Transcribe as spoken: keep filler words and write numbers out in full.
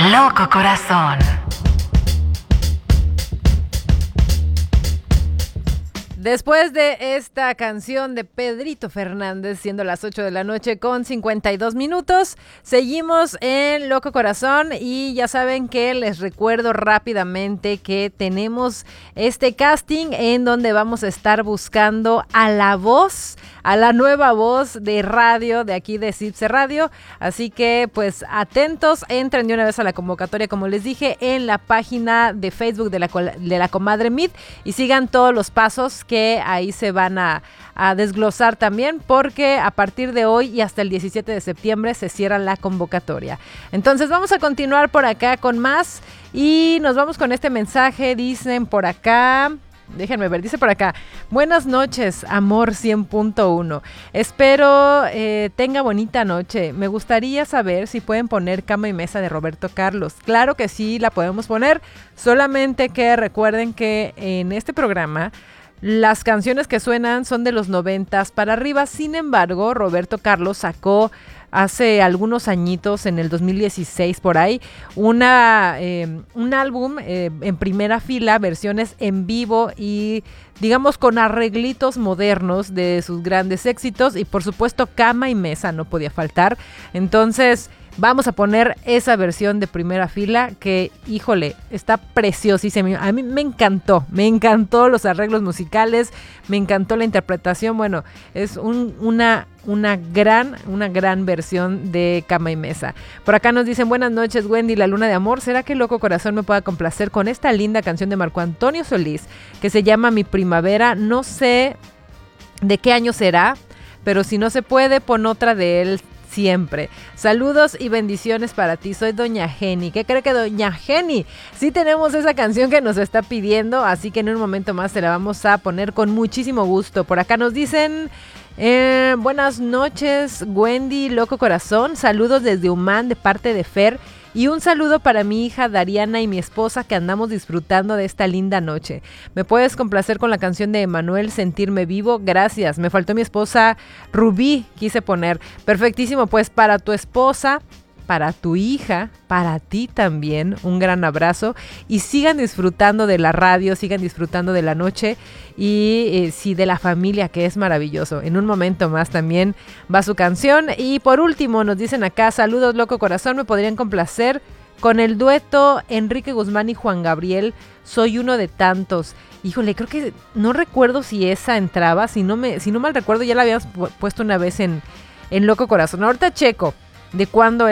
Loco Corazón. Después de esta canción de Pedrito Fernández, siendo las ocho de la noche con cincuenta y dos minutos, seguimos en Loco Corazón y ya saben que les recuerdo rápidamente que tenemos este casting en donde vamos a estar buscando a la voz, a la nueva voz de radio de aquí de Cipse Radio, así que pues atentos, entren de una vez a la convocatoria como les dije en la página de Facebook de la, de la Comadre Meet y sigan todos los pasos que que ahí se van a, a desglosar también porque a partir de hoy y hasta el diecisiete de septiembre se cierra la convocatoria. Entonces vamos a continuar por acá con más y nos vamos con este mensaje. Dicen por acá, déjenme ver, dice por acá: buenas noches, amor cien punto uno. Espero eh, tenga bonita noche. Me gustaría saber si pueden poner Cama y Mesa de Roberto Carlos. Claro que sí, la podemos poner, solamente que recuerden que en este programa las canciones que suenan son de los noventas para arriba. Sin embargo, Roberto Carlos sacó hace algunos añitos, en el dos mil dieciséis por ahí, una, eh, un álbum eh, en primera fila, versiones en vivo y digamos con arreglitos modernos de sus grandes éxitos y por supuesto Cama y Mesa no podía faltar. Entonces vamos a poner esa versión de primera fila que, híjole, está preciosísima. A mí me encantó, me encantó los arreglos musicales, me encantó la interpretación. Bueno, es un, una, una, gran, una gran versión de Cama y Mesa. Por acá nos dicen: buenas noches, Wendy, la luna de amor. ¿Será que Loco Corazón me pueda complacer con esta linda canción de Marco Antonio Solís que se llama Mi Primavera? No sé de qué año será, pero si no se puede, pon otra de él. Siempre. Saludos y bendiciones para ti. Soy Doña Jenny. ¿Qué cree que Doña Jenny? Sí tenemos esa canción que nos está pidiendo, así que en un momento más se la vamos a poner con muchísimo gusto. Por acá nos dicen: eh, buenas noches, Wendy, Loco Corazón. Saludos desde Humán de parte de Fer. Y un saludo para mi hija Dariana y mi esposa que andamos disfrutando de esta linda noche. ¿Me puedes complacer con la canción de Emanuel, Sentirme Vivo? Gracias. Me faltó mi esposa Rubí, quise poner. Perfectísimo, pues para tu esposa, para tu hija, para ti también, un gran abrazo y sigan disfrutando de la radio, sigan disfrutando de la noche y eh, sí, de la familia, que es maravilloso. En un momento más también va su canción. Y por último nos dicen acá: saludos, Loco Corazón, me podrían complacer con el dueto Enrique Guzmán y Juan Gabriel, Soy uno de tantos. Híjole, creo que no recuerdo si esa entraba, si no, me, si no mal recuerdo ya la habíamos pu- puesto una vez en, en Loco Corazón. Ahorita checo de cuándo